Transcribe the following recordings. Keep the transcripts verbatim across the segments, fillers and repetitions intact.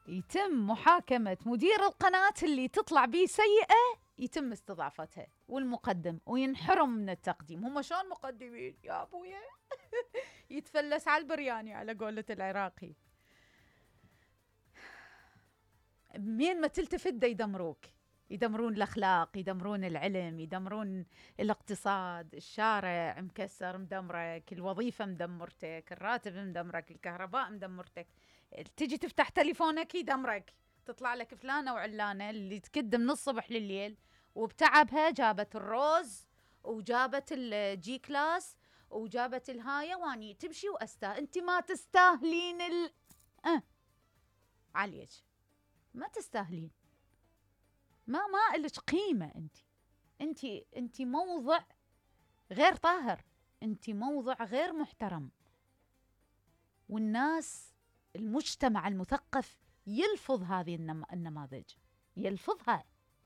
يتم محاكمة مدير القناة اللي تطلع بيه سيئة، يتم استضافتها، والمقدم وينحرم من التقديم. هم شلون مقدمين يا أبويا؟ يتفلس على البرياني على قولة العراقي. مين ما تلتفت دا يدمروك، يدمرون الأخلاق، يدمرون العلم، يدمرون الاقتصاد، الشارع مكسر مدمرك، الوظيفة مدمرتك، الراتب مدمرك، الكهرباء مدمرتك. تجي تفتح تليفونك يدمرك، تطلع لك فلانة وعلانة اللي تكدم من الصبح لليل وبتعبها جابت الروز وجابت الجي كلاس وجابت الهاية واني تمشي وأستاه. انت ما تستاهلين ال أه. عليك ما تستاهلين، ما ما إلك قيمة. انت انت انت موضع غير طاهر، انت موضع غير محترم، والناس المجتمع المثقف يلفظ هذه النم... النماذج، يلفظها.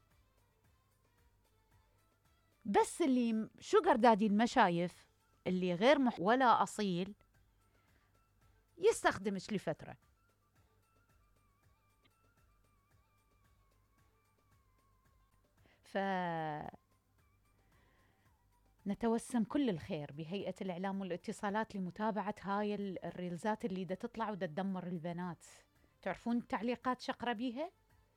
بس اللي شجر دادي المشايف اللي غير مح... ولا أصيل يستخدمش لفترة. ف نتوسم كل الخير بهيئة الإعلام والاتصالات لمتابعة هاي الريلزات اللي دا تطلع ودا تدمر البنات. تعرفون التعليقات شقرة بيها؟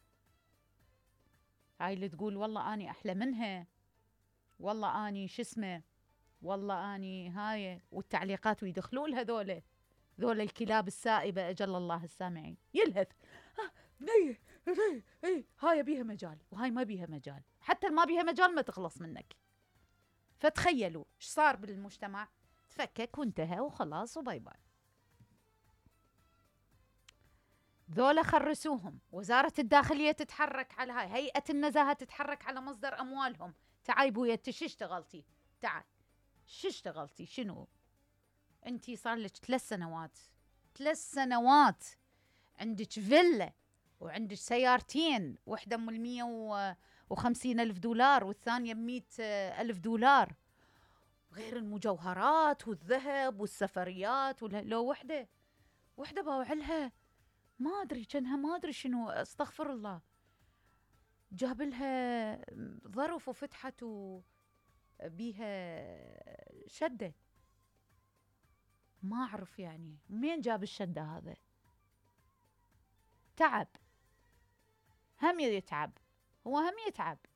هاي اللي تقول والله أني أحلى منها، والله أني شسمه، والله أني هاي، والتعليقات ويدخلوا لها ذولا ذولا الكلاب السائبة أجل الله السامعين. يلهث آه نيه نيه ايه هاي بيها مجال وهاي ما بيها مجال، حتى ما بيها مجال ما تخلص منك. فتخيلوا ايش صار بالمجتمع، تفكك وانتهى وخلاص وباي باي. ذولا خرسوهم، وزارة الداخلية تتحرك على هاي، هيئة النزاهة تتحرك على مصدر أموالهم. تعاي بويا انت شو اشتغلتي؟ تعال شو اشتغلتي؟ شنو انتي؟ صار لك ثلاث سنوات ثلاث سنوات عندك فيلا وعندك سيارتين، واحدة ام المية وخمسين ألف دولار والثانية بمئة ألف دولار، غير المجوهرات والذهب والسفريات. لو وحدة وحدة باوعلها ما أدري كانها ما أدري شنو، استغفر الله، جاب لها ظرف وفتحت بيها شدة، ما أعرف يعني مين جاب الشدة هذا. تعب، هم يتعب، هو هم يتعب